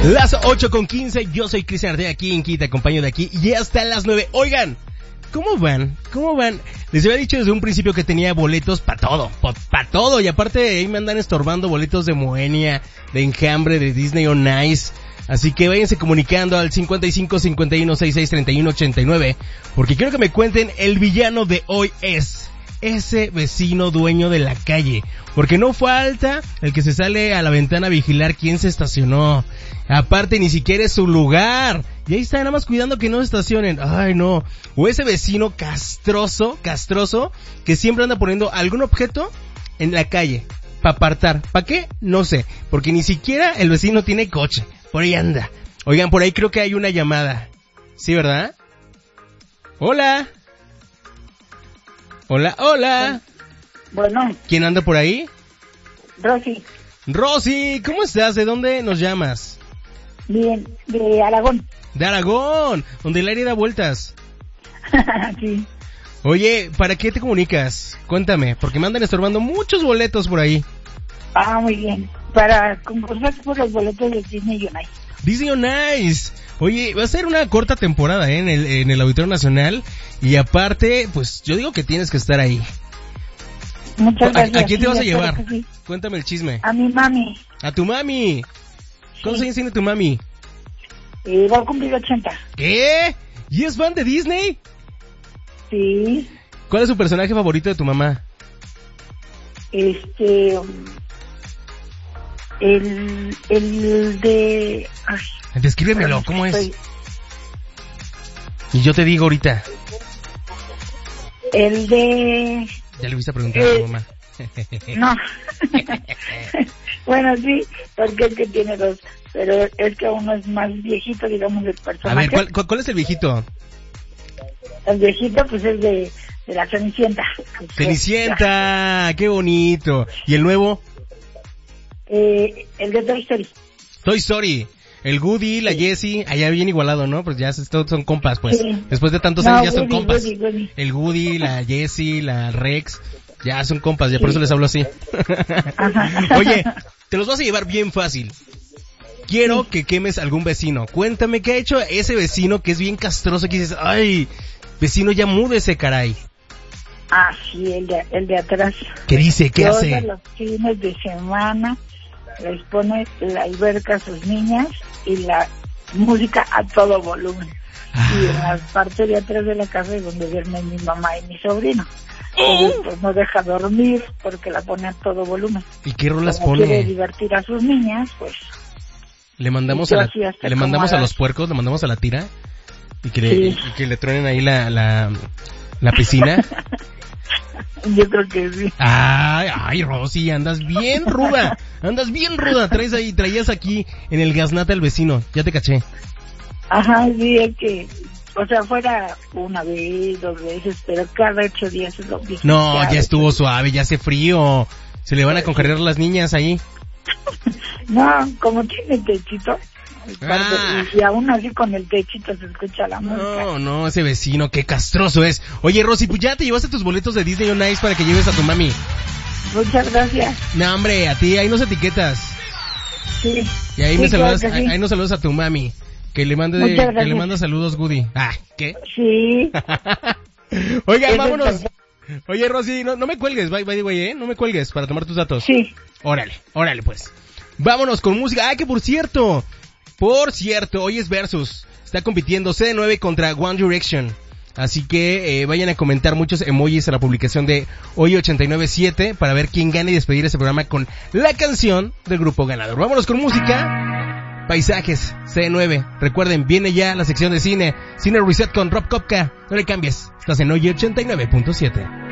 Las 8:15, yo soy Cristian Artea aquí en Ki, te acompaño de aquí y hasta las 9. Oigan, ¿cómo van? Les había dicho desde un principio que tenía boletos para todo, y aparte ahí me andan estorbando boletos de Moenia, de Enjambre, de Disney on Ice. Así que váyanse comunicando al 55 51 66 31 89, porque quiero que me cuenten, el villano de hoy es ese vecino dueño de la calle, porque no falta el que se sale a la ventana a vigilar quién se estacionó. Aparte ni siquiera es su lugar, y ahí está nada más cuidando que no se estacionen. Ay no, o ese vecino castroso, que siempre anda poniendo algún objeto en la calle para apartar. ¿Para qué? No sé, porque ni siquiera el vecino tiene coche, por ahí anda. Oigan, por ahí creo que hay una llamada. ¿Sí, verdad? Hola. Hola. Bueno. ¿Quién anda por ahí? Rosy, ¿cómo estás? ¿De dónde nos llamas? Bien, de Aragón. De Aragón, donde el aire da vueltas. Sí. Oye, ¿para qué te comunicas? Cuéntame, porque me andan estorbando muchos boletos por ahí. Ah, muy bien. Para concursar por los boletos de Disney on Ice. Disney on Ice. Oye, va a ser una corta temporada en el Auditorio Nacional, y aparte, pues yo digo que tienes que estar ahí. Muchas gracias. ¿A quién te vas a llevar? Sí. Cuéntame el chisme. A mi mami. ¿A tu mami? ¿Cuántos años tiene tu mami? Va a cumplir 80. ¿Qué? ¿Y es fan de Disney? Sí. ¿Cuál es su personaje favorito de tu mamá? El de... Ay, descríbemelo, ¿cómo es? Y yo te digo ahorita. El de... Ya le viste a preguntar a tu mamá. No. Bueno, sí, porque es que tiene dos, pero es que uno es más viejito, digamos, del personaje. A ver, ¿cuál es el viejito? El viejito, pues es de la Cenicienta. ¡Cenicienta! ¡Qué bonito! ¿Y el nuevo? El de Toy Story. Toy Story. El Woody, la Jessie, allá bien igualado, ¿no? Pues ya todos son compas, pues. Sí. Después de tantos años ya son compas. Woody. El Woody, la Jessie, la Rex, ya son compas, ya por eso les hablo así. Oye, te los vas a llevar bien fácil. Quiero que quemes algún vecino. Cuéntame qué ha hecho ese vecino que es bien castroso, que dices, ay, vecino, ya múdese, caray. Ah, sí, el de atrás. ¿Qué dice? ¿Qué hace? Todos los fines de semana les pone la alberca a sus niñas y la música a todo volumen. Y en la parte de atrás de la casa es donde duermen mi mamá y mi sobrino. Pues no deja dormir porque la pone a todo volumen. ¿Y qué rolas Como pone? Quiere divertir a sus niñas, pues. Le mandamos a los puercos, le mandamos a la tira y que le truenen ahí la piscina. Yo creo que sí. Ay, Rosy, andas bien ruda. Traías aquí en el gaznate al vecino, ya te caché. Ajá, sí, es que, o sea, fuera una vez, 2 veces, pero cada 8 días es lo mismo. No, ya estuvo suave, ya hace frío. Se le van a congelar las niñas ahí. No, como tiene techito. Y aún así con el techito se escucha la música. No, ese vecino, qué castroso es. Oye, Rosy, pues ya te llevaste tus boletos de Disney on Ice para que lleves a tu mami. Muchas gracias. No, hombre, a ti, ahí nos etiquetas. Sí. Y ahí me claro saludas, ahí nos saludas a tu mami. Que le manda saludos, Woody. ¿Qué? Sí. Oigan, vámonos. Oye, Rosy, no me cuelgues, by the way, no me cuelgues para tomar tus datos. Sí. Órale, pues. Vámonos con música. Que por cierto, hoy es Versus. Está compitiendo CD9 contra One Direction. Así que vayan a comentar muchos emojis a la publicación de hoy 89.7 para ver quién gana y despedir ese programa con la canción del grupo ganador. Vámonos con música. Paisajes, CD9. Recuerden, viene ya la sección de cine Reset con Rob Kopka. No le cambies. Estás en hoy 89.7.